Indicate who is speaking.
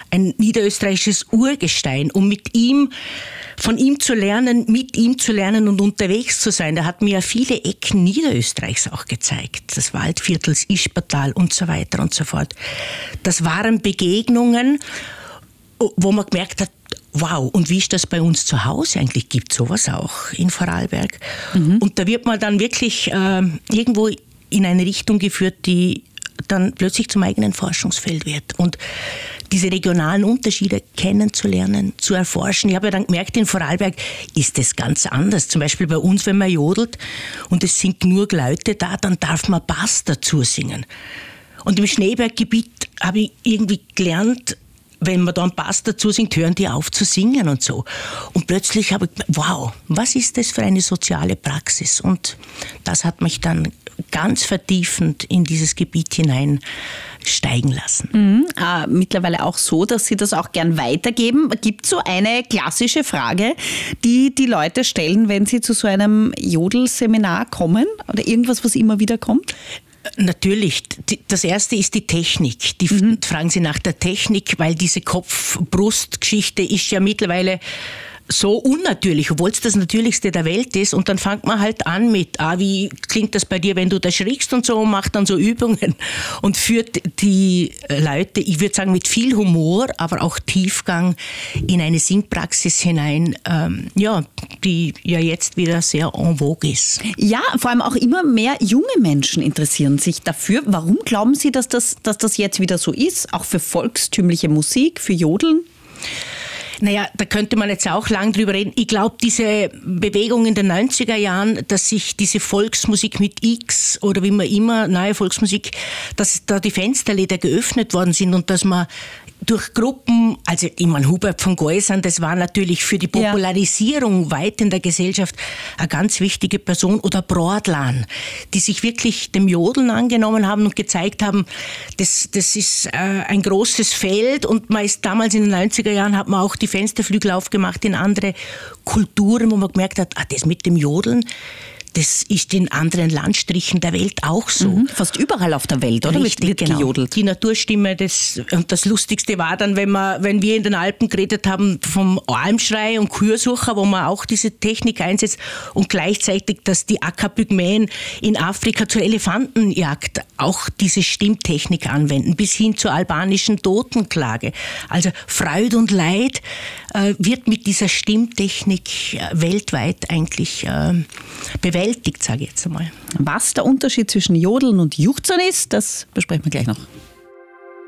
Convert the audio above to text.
Speaker 1: ein niederösterreichisches Urgestein, um von ihm zu lernen, mit ihm zu lernen und unterwegs zu sein. Der hat mir ja viele Ecken Niederösterreichs auch gezeigt. Das Waldviertels, Ispertal und so weiter und so fort. Das waren Begegnungen, wo man gemerkt hat, wow, und wie ist das bei uns zu Hause eigentlich? Gibt sowas auch in Vorarlberg? Und da wird man dann wirklich irgendwo in eine Richtung geführt, die dann plötzlich zum eigenen Forschungsfeld wird. Und diese regionalen Unterschiede kennenzulernen, zu erforschen. Ich habe ja dann gemerkt, in Vorarlberg ist das ganz anders. Zum Beispiel bei uns, wenn man jodelt und es sind nur Leute da, dann darf man Bass dazu singen. Und im Schneeberggebiet habe ich irgendwie gelernt, wenn man da einen Bass dazu singt, hören die auf zu singen und so. Und plötzlich habe ich gedacht, wow, was ist das für eine soziale Praxis? Und das hat mich dann ganz vertiefend in dieses Gebiet hineinsteigen lassen.
Speaker 2: Mittlerweile auch so, dass Sie das auch gern weitergeben. Gibt es so eine klassische Frage, die die Leute stellen, wenn sie zu so einem Jodelseminar kommen? Oder irgendwas, was immer wieder kommt?
Speaker 1: Natürlich. Das erste ist die Technik. Die fragen Sie nach der Technik, weil diese Kopf-Brust-Geschichte ist ja mittlerweile so unnatürlich, obwohl es das Natürlichste der Welt ist. Und dann fängt man halt an mit, wie klingt das bei dir, wenn du da schriekst und so, und macht dann so Übungen und führt die Leute, ich würde sagen, mit viel Humor, aber auch Tiefgang in eine Singpraxis hinein, die ja jetzt wieder sehr en vogue ist.
Speaker 2: Ja, vor allem auch immer mehr junge Menschen interessieren sich dafür. Warum glauben Sie, dass das jetzt wieder so ist? Auch für volkstümliche Musik, für Jodeln?
Speaker 1: Naja, da könnte man jetzt auch lang drüber reden. Ich glaube, diese Bewegung in den 90er Jahren, dass sich diese Volksmusik mit X oder wie man immer, neue Volksmusik, dass da die Fensterläder geöffnet worden sind und dass man durch Gruppen, also ich meine, Hubert von Geusern, das war natürlich für die Popularisierung weit in der Gesellschaft eine ganz wichtige Person, oder Brodlan, die sich wirklich dem Jodeln angenommen haben und gezeigt haben, das ist ein großes Feld, und man ist damals in den 90er Jahren, hat man auch die Fensterflügel aufgemacht in andere Kulturen, wo man gemerkt hat, das mit dem Jodeln, das ist in anderen Landstrichen der Welt auch so.
Speaker 2: Fast überall auf der Welt, oder?
Speaker 1: Richtig,
Speaker 2: wird gejodelt.
Speaker 1: Die Naturstimme, und das Lustigste war dann, wenn wir in den Alpen geredet haben vom Almschrei und Kürsucher, wo man auch diese Technik einsetzt, und gleichzeitig, dass die Akapygmäen in Afrika zur Elefantenjagd auch diese Stimmtechnik anwenden, bis hin zur albanischen Totenklage. Also Freud und Leid wird mit dieser Stimmtechnik weltweit eigentlich bewältigt, sage ich jetzt einmal.
Speaker 2: Was der Unterschied zwischen Jodeln und Juchzern ist, das besprechen wir gleich noch.